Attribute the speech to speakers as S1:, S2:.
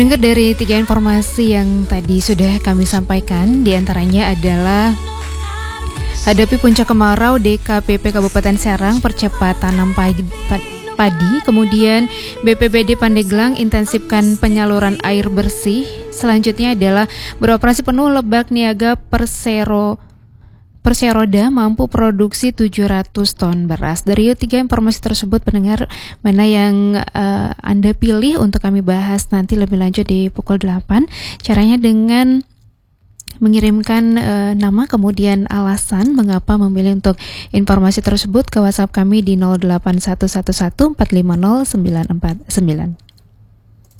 S1: Dengar dari 3 informasi yang tadi sudah kami sampaikan, diantaranya adalah hadapi puncak kemarau, DKPP Kabupaten Serang percepat tanam padi, kemudian BPBD Pandeglang intensifkan penyaluran air bersih. Selanjutnya adalah beroperasi penuh lebak niaga Perseroda mampu produksi 700 ton beras. Dari 3 informasi tersebut, pendengar, mana yang Anda pilih untuk kami bahas nanti lebih lanjut di pukul 8. Caranya dengan mengirimkan nama kemudian alasan mengapa memilih untuk informasi tersebut ke WhatsApp kami di 08111450949.